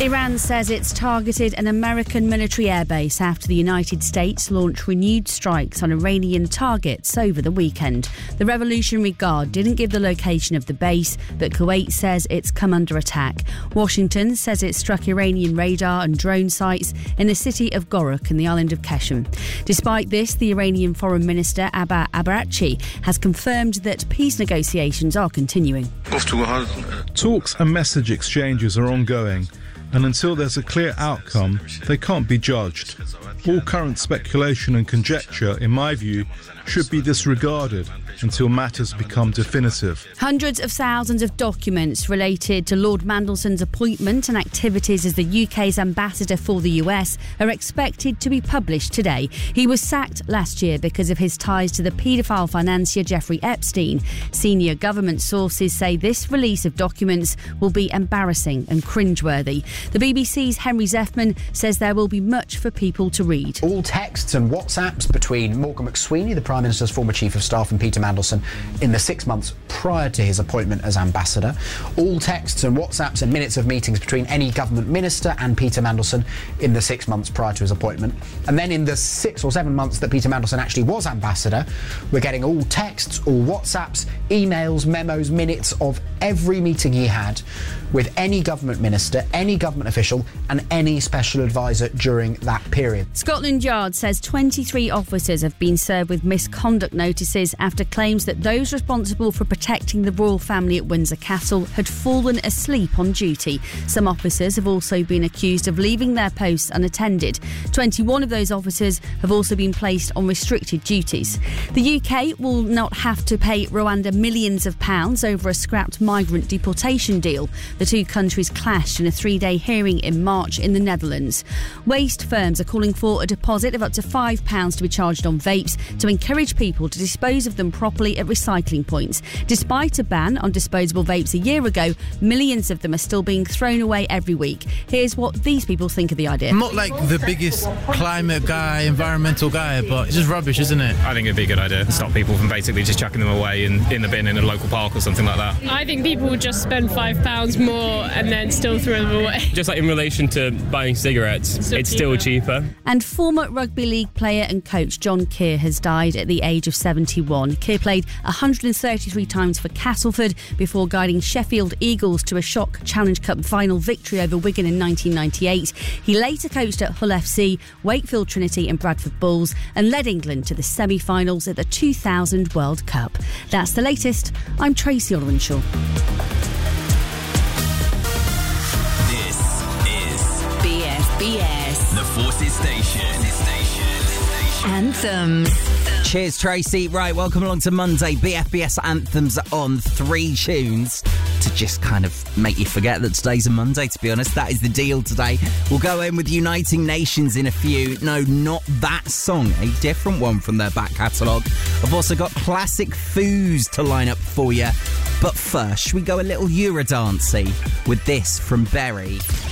Iran says it's targeted an American military airbase after the United States launched renewed strikes on Iranian targets over the weekend. The Revolutionary Guard didn't give the location of the base, but Kuwait says it's come under attack. Washington says it struck Iranian radar and drone sites in the city of Gorak and the island of Keshem. Despite this, the Iranian Foreign Minister Abbas Araghchi has confirmed that peace negotiations are continuing. Talks and message exchanges are ongoing, and until there's a clear outcome, they can't be judged. All current speculation and conjecture, in my view, should be disregarded until matters become definitive. Hundreds of thousands of documents related to Lord Mandelson's appointment and activities as the UK's ambassador for the US are expected to be published today. He was sacked last year because of his ties to the paedophile financier Jeffrey Epstein. Senior government sources say this release of documents will be embarrassing and cringeworthy. The BBC's Henry Zeffman says there will be much for people to read. All texts and WhatsApps between Morgan McSweeney, the Prime Minister's former Chief of Staff, and Peter Mandelson in the 6 months prior to his appointment as ambassador. All texts and WhatsApps and minutes of meetings between any government minister and Peter Mandelson in the 6 months prior to his appointment. And then in the 6 or 7 months that Peter Mandelson actually was ambassador, we're getting all texts, all WhatsApps, emails, memos, minutes of every meeting he had with any government minister, any government official and any special advisor during that period. Scotland Yard says 23 officers have been served with misconduct notices after claims that those responsible for protecting the royal family at Windsor Castle had fallen asleep on duty. Some officers have also been accused of leaving their posts unattended. 21 of those officers have also been placed on restricted duties. The UK will not have to pay Rwanda millions of pounds over a scrapped migrant deportation deal. The two countries clashed in a 3-day hearing in March in the Netherlands. Waste firms are calling for a deposit of up to £5 to be charged on vapes to encourage people to dispose of them properly at recycling points. Despite a ban on disposable vapes a year ago, millions of them are still being thrown away every week. Here's what these people think of the idea. I'm not like the biggest climate guy, environmental guy, but it's just rubbish, isn't it? I think it'd be a good idea to stop people from basically just chucking them away in the bin in a local park or something like that. I think people would just spend £5 more and then still throw them away. Just like in relation to buying cigarettes, it's still cheaper. And former rugby league player and coach John Keir has died at the age of 71. Keir played 133 times for Castleford before guiding Sheffield Eagles to a shock Challenge Cup final victory over Wigan in 1998. He later coached at Hull FC, Wakefield Trinity and Bradford Bulls and led England to the semi-finals at the 2000 World Cup. That's the latest. I'm Tracy Olwenshaw. This is BFBS, the Forces Station. Anthems. Cheers, Tracy. Right, welcome along to Monday. BFBS Anthems on 3 tunes to just kind of make you forget that today's a Monday, to be honest. That is the deal today. We'll go in with Uniting Nations in a few. No, not that song. A different one from their back catalogue. I've also got classic foos to line up for you. But first, should we go a little Eurodancey with this from Berry?